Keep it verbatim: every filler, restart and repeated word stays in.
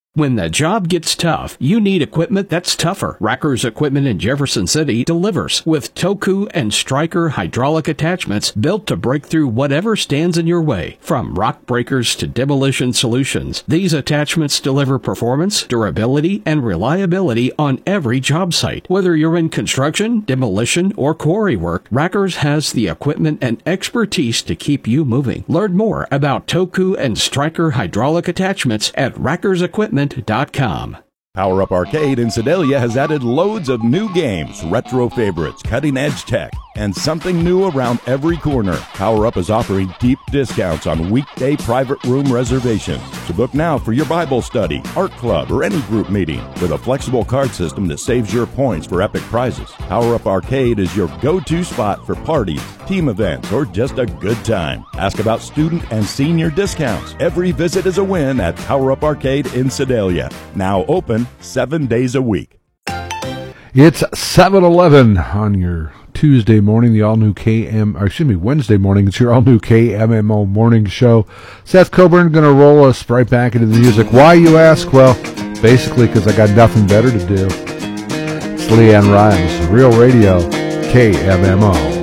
When the job gets tough, you need equipment that's tougher. Racker's Equipment in Jefferson City delivers with Toku and Stryker hydraulic attachments built to break through whatever stands in your way. From rock breakers to demolition solutions, these attachments deliver performance, durability, and reliability on every job site. Whether you're in construction, demolition, or quarry work, Racker's has the equipment and expertise to keep you moving. Learn more about Toku and Stryker hydraulic attachments at Racker's Equipment dot com. Power Up Arcade in Sedalia has added loads of new games, retro favorites, cutting-edge tech, and something new around every corner. Power Up is offering deep discounts on weekday private room reservations. So book now for your Bible study, art club, or any group meeting with a flexible card system that saves your points for epic prizes. Power Up Arcade is your go-to spot for parties, team events, or just a good time. Ask about student and senior discounts. Every visit is a win at Power Up Arcade in Sedalia. Now open seven days a week. It's seven eleven on your Tuesday morning, the all-new K M, or excuse me, Wednesday morning. It's your all-new K M M O morning show. Seth Coburn going to roll us right back into the music. Why, you ask? Well, basically because I got nothing better to do. It's Leanne Rhymes, Real Radio, K M M O.